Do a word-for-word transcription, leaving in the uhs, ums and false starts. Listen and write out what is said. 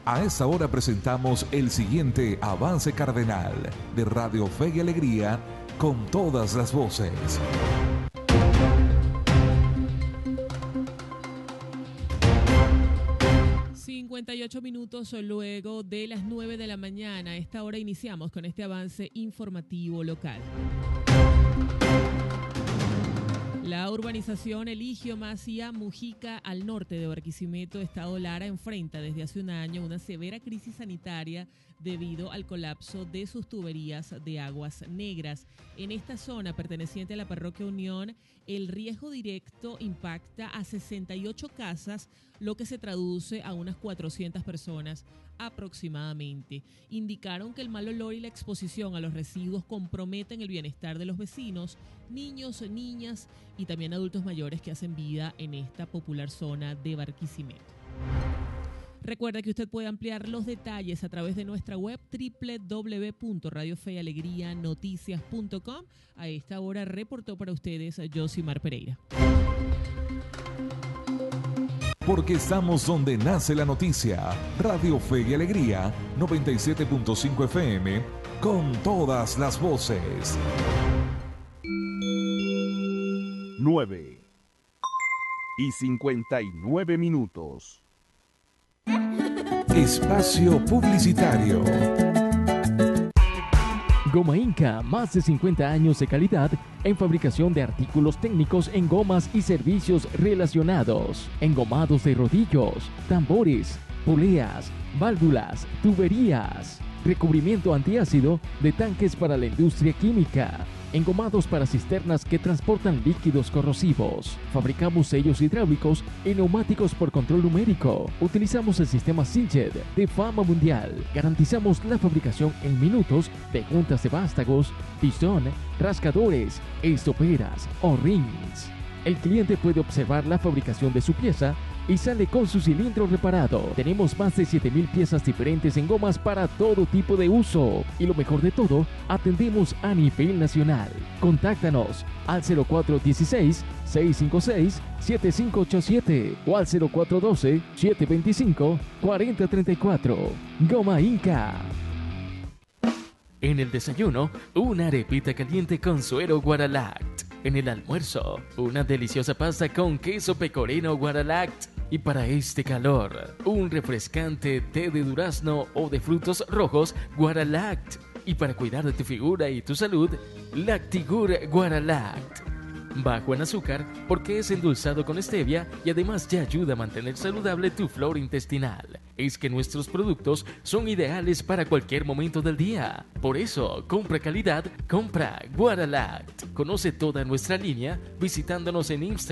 A esta hora presentamos el siguiente avance cardenal de Radio Fe y Alegría con todas las voces. cincuenta y ocho minutos luego de las nueve de la mañana. A esta hora iniciamos con este avance informativo local. La urbanización Eligio Macia Mujica, al norte de Barquisimeto, Estado Lara, enfrenta desde hace un año una severa crisis sanitaria debido al colapso de sus tuberías de aguas negras. En esta zona perteneciente a la parroquia Unión, el riesgo directo impacta a sesenta y ocho casas, lo que se traduce a unas cuatrocientas personas aproximadamente. Indicaron que el mal olor y la exposición a los residuos comprometen el bienestar de los vecinos, niños, niñas y también adultos mayores que hacen vida en esta popular zona de Barquisimeto. Recuerda que usted puede ampliar los detalles a través de nuestra web doble u doble u doble u punto radio fe y alegría noticias punto com. A esta hora reportó para ustedes Josimar Pereira. Porque estamos donde nace la noticia. Radio Fe y Alegría, noventa y siete punto cinco F M, con todas las voces. nueve y cincuenta y nueve minutos. Espacio publicitario. Goma Inca, más de cincuenta años de calidad en fabricación de artículos técnicos en gomas y servicios relacionados, engomados de rodillos, tambores, poleas, válvulas, tuberías, recubrimiento antiácido de tanques para la industria química, engomados para cisternas que transportan líquidos corrosivos. Fabricamos sellos hidráulicos y neumáticos por control numérico. Utilizamos el sistema Sinjet de fama mundial. Garantizamos la fabricación en minutos de juntas de vástagos, pistón, rascadores, estoperas o rings. El cliente puede observar la fabricación de su pieza y sale con su cilindro reparado. Tenemos más de siete mil piezas diferentes en gomas para todo tipo de uso. Y lo mejor de todo, atendemos a nivel nacional. Contáctanos al cero cuatro uno seis, seis cinco seis, siete cinco ocho siete o al cero cuatro uno dos, siete dos cinco, cuatro cero tres cuatro. Goma Inca. En el desayuno, una arepita caliente con suero Guaralact. En el almuerzo, una deliciosa pasta con queso pecorino Guaralact. Y para este calor, un refrescante té de durazno o de frutos rojos Guaralact. Y para cuidar de tu figura y tu salud, Lactigur Guaralact. Bajo en azúcar porque es endulzado con stevia y además ya ayuda a mantener saludable tu flora intestinal. Es que nuestros productos son ideales para cualquier momento del día. Por eso, compra calidad, compra Guaralact. Conoce toda nuestra línea visitándonos en Instagram.